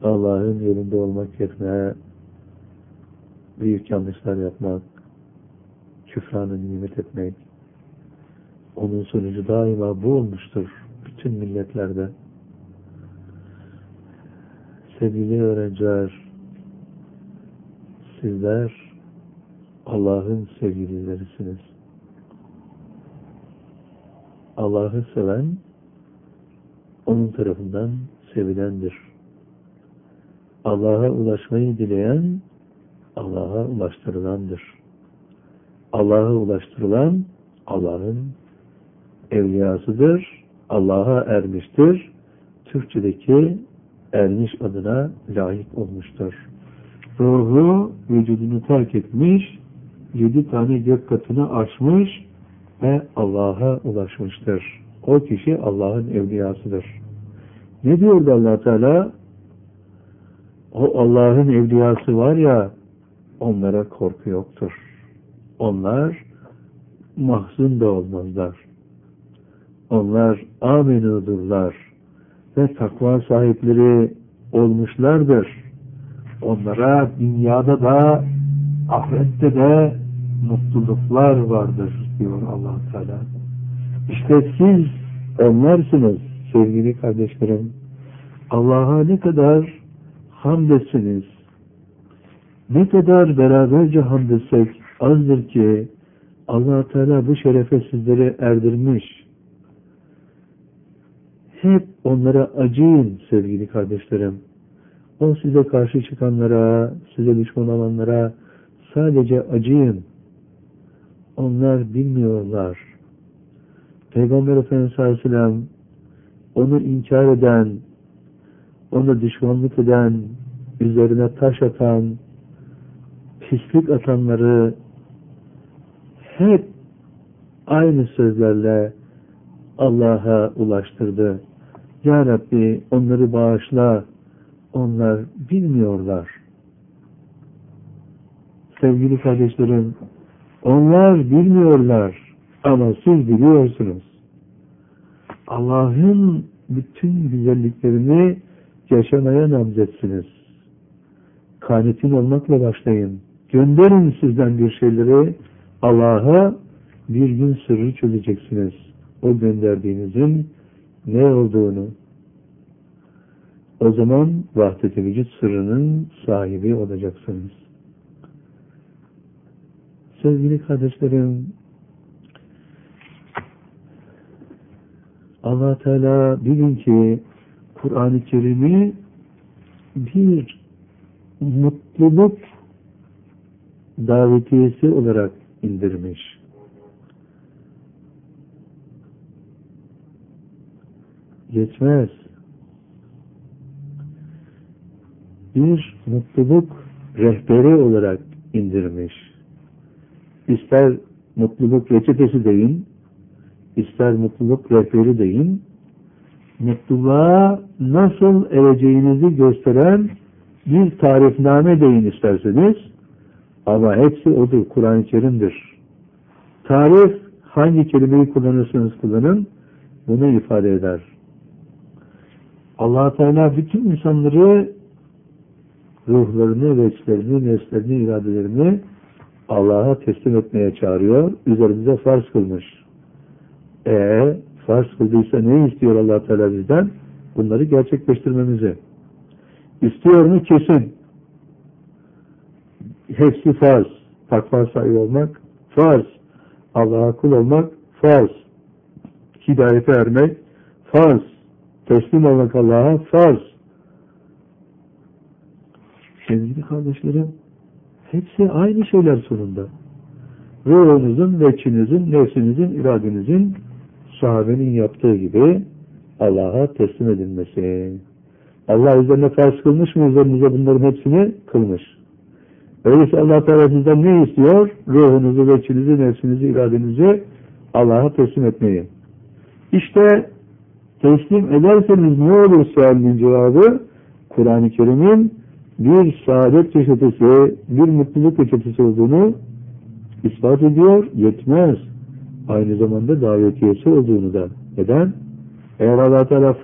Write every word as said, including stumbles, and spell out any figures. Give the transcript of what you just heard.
Allah'ın yolunda olmak yerine büyük yanlışlar yapmak, küfranı nimet etmek, onun sonucu daima bu olmuştur bütün milletlerde. Sevgili öğrenciler, sizler Allah'ın sevgililerisiniz. Allah'ı seven, onun tarafından sevilendir. Allah'a ulaşmayı dileyen, Allah'a ulaştırılandır. Allah'a ulaştırılan, Allah'ın evliyasıdır, Allah'a ermiştir. Türkçedeki ermiş adına layık olmuştur. Ruhu vücudunu terk etmiş, yedi tane gök katını aşmış ve Allah'a ulaşmıştır. O kişi Allah'ın evliyasıdır. Ne diyordu Allah Teala? O Allah'ın evliyası var ya, onlara korku yoktur. Onlar mahzun da olmazlar. Onlar amenudurlar ve takva sahipleri olmuşlardır. Onlara dünyada da ahirette de mutluluklar vardır diyor Allah Teala. İşte siz onlarsınız sevgili kardeşlerim. Allah'a ne kadar hamd etsiniz, ne kadar beraberce hamd etsek azdır ki Allah Teala bu şerefe sizleri erdirmiş. Hep onlara acıyın sevgili kardeşlerim. O size karşı çıkanlara, size düşman olanlara sadece acıyın. Onlar bilmiyorlar. Peygamber Efendimiz sallallahu aleyhi ve sellem onu inkar eden, ona düşmanlık eden, üzerine taş atan, pislik atanları hep aynı sözlerle Allah'a ulaştırdı. Ya Rabbi onları bağışla, onlar bilmiyorlar. Sevgili kardeşlerim, onlar bilmiyorlar ama siz biliyorsunuz. Allah'ın bütün güzelliklerini yaşamaya namzetsiniz. Kanitin olmakla başlayın. Gönderin sizden bir şeyleri Allah'a, bir gün sırrı çözeceksiniz. O gönderdiğinizin ne olduğunu. O zaman vahdet-i vücut sırrının sahibi olacaksınız. Sevgili kardeşlerim, Allah Teala bilin ki Kur'an-ı Kerim'i bir mutluluk davetiyesi olarak indirmiş. Geçmez. Bir mutluluk rehberi olarak indirmiş. İster mutluluk reçetesi deyin, ister mutluluk rehberi deyin, mutluluğa nasıl ereceğinizi gösteren bir tarifname deyin isterseniz, ama hepsi odur, Kur'an-ı Kerim'dir. Tarif, hangi kelimeyi kullanırsanız kullanın, bunu ifade eder. Allah Teala bütün insanları, ruhlarını, veçlerini, nefslerini, iradelerini Allah'a teslim etmeye çağırıyor, üzerimize farz kılmış. Eee farz kıldıysa ne istiyor Allah Teala bizden? Bunları gerçekleştirmemizi. İstiyor mu? Kesin. Hepsi farz. Takva sahibi olmak farz. Allah'a kul olmak farz. Hidayete ermek farz. Teslim olmak Allah'a farz. Sevgili kardeşlerim, hepsi aynı şeyler sonunda. Ruhunuzun, veçinizin, nefsinizin, iradenizin sahabenin yaptığı gibi Allah'a teslim edilmesi. Allah üzerine farz kılmış mı? Üzerinize bunların hepsini kılmış. Öyleyse Allah Teala sizden ne istiyor? Ruhunuzu, veçinizi, nefsinizi, iradenizi Allah'a teslim etmeyi. İşte teslim ederseniz ne olur sualinin cevabı? Kur'an-ı Kerim'in bir saadet reçetesi, bir mutluluk reçetesi olduğunu ispat ediyor, yetmez. Aynı zamanda davetiyesi olduğunu da. Neden? Eğer Allah Teala